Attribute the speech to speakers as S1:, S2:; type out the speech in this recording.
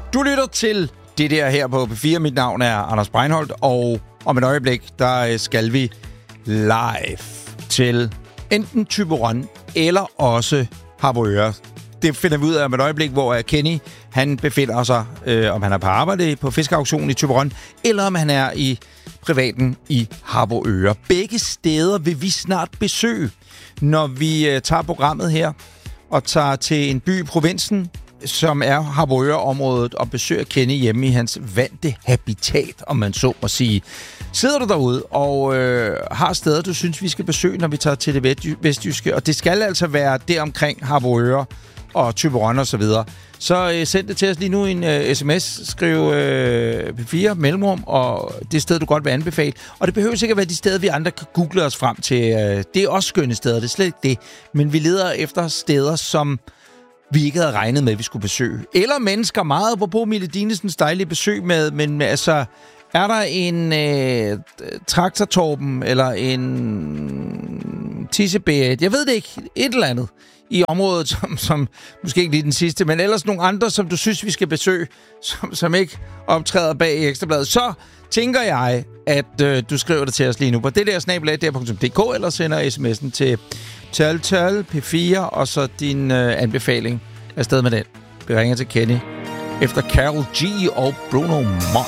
S1: Du lytter til det der her på P4. Mit navn er Anders Breinholt, og om et øjeblik, der skal vi live til enten Thyborøn eller også Harboøre. Det finder vi ud af om et øjeblik, hvor Kenny, han befinder sig, om han er på arbejde på fiskeauktionen i Thyborøn, eller om han er i privaten i Harboøre. Begge steder vil vi snart besøge, når vi tager programmet her og tager til en by i provinsen, som er Harboøre-området, og besøger Kenny hjemme i hans vante habitat, om man så må sige. Sidder du derude og har steder, du synes, vi skal besøge, når vi tager til det vestjyske, og det skal altså være der omkring Harboøre og Thyborøn og så videre, så send det til os lige nu en sms, skriv P4 mellemrum, og det sted, du godt vil anbefale. Og det behøver sikkert være de steder, vi andre kan google os frem til. Det er også skønne steder, det er slet ikke det. Men vi leder efter steder, som vi ikke havde regnet med, at vi skulle besøge. Eller mennesker, meget på Mille Dinesens dejlige besøg med, men altså, er der en traktortorben, eller en tissebæret, jeg ved det ikke, et eller andet i området, som måske ikke lige den sidste, men ellers nogle andre, som du synes, vi skal besøge, som ikke optræder bag i Ekstrabladet, så tænker jeg, at du skriver det til os lige nu på det der @dr.dk, eller sender sms'en til tal P4, og så din anbefaling afsted med den. Vi ringer til Kenny efter Karol G og Bruno Mars.